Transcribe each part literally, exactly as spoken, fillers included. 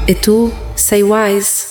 E tu sei wise.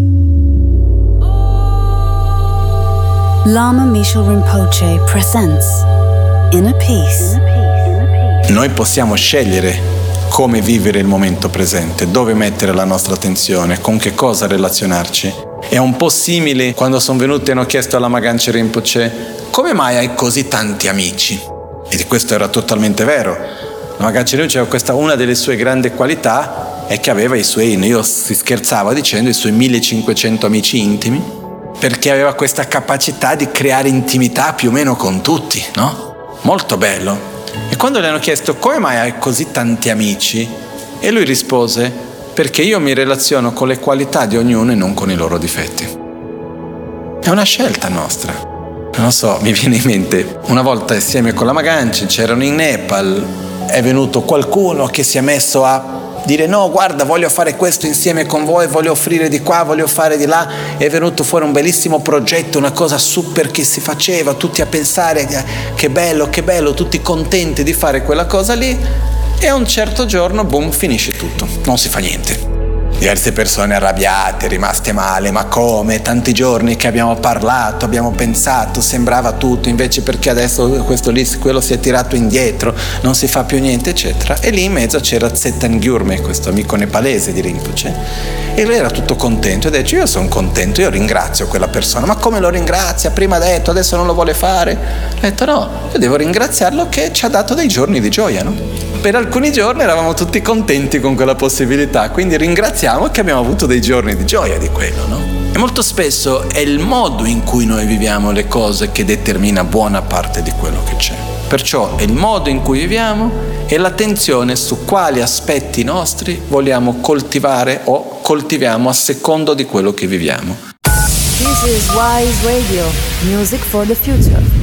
Lama Misho Rinpoche presents Inner Peace. Noi possiamo scegliere come vivere il momento presente, dove mettere la nostra attenzione, con che cosa relazionarci. È un po' simile quando sono venuti e hanno chiesto alla Maganchi Rinpoche: come mai hai così tanti amici? E questo era totalmente vero. La Maganchi Rinpoche, questa una delle sue grandi qualità è che aveva i suoi, io si scherzava dicendo, i suoi millecinquecento amici intimi, perché aveva questa capacità di creare intimità più o meno con tutti, no? Molto bello. E quando le hanno chiesto come mai hai così tanti amici, e lui rispose: perché io mi relaziono con le qualità di ognuno e non con i loro difetti. È una scelta nostra. Non so, mi viene in mente, una volta insieme con la Maganchi c'erano in Nepal, è venuto qualcuno che si è messo a dire: no, guarda, voglio fare questo insieme con voi, voglio offrire di qua, voglio fare di là. È venuto fuori un bellissimo progetto, una cosa super che si faceva, tutti a pensare che bello, che bello, tutti contenti di fare quella cosa lì. E a un certo giorno, boom, finisce tutto, non si fa niente. Diverse persone arrabbiate, rimaste male: ma come? Tanti giorni che abbiamo parlato, abbiamo pensato, sembrava tutto, invece perché adesso questo lì, quello si è tirato indietro, non si fa più niente, eccetera. E lì in mezzo c'era Tsetan Gyurme, questo amico nepalese di Rinpoche, e lui era tutto contento e dice: io sono contento, io ringrazio quella persona. Ma come lo ringrazia? Prima ha detto, adesso non lo vuole fare. Ha detto: no, io devo ringraziarlo che ci ha dato dei giorni di gioia, no? Per alcuni giorni eravamo tutti contenti con quella possibilità, quindi ringraziamo che abbiamo avuto dei giorni di gioia di quello, no? E molto spesso è il modo in cui noi viviamo le cose che determina buona parte di quello che c'è. Perciò è il modo in cui viviamo e l'attenzione su quali aspetti nostri vogliamo coltivare o coltiviamo a secondo di quello che viviamo. This is Wise Radio, music for the future.